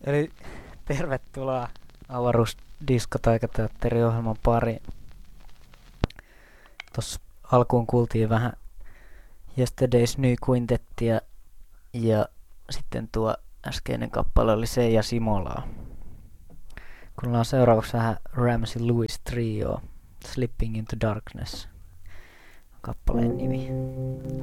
Eli tervetuloa avaruusdiskotaikateatteriohjelman pariin. Tuossa alkuun kuultiin vähän Yesterday's New Quintettia ja sitten tuo äskeinen kappale oli Seija Simolaa. Kuunnellaan seuraavaksi vähän Ramsey Lewis Trio, Slipping into Darkness, kappaleen nimi.